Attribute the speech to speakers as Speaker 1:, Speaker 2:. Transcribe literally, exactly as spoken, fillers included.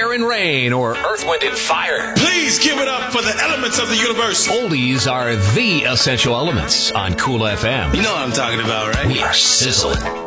Speaker 1: Air and Rain, or Earth, Wind, and Fire.
Speaker 2: Please give it up for the elements of the universe.
Speaker 1: Oldies are the essential elements on Cool F M.
Speaker 2: You know what I'm talking about, right?
Speaker 1: We are sizzling.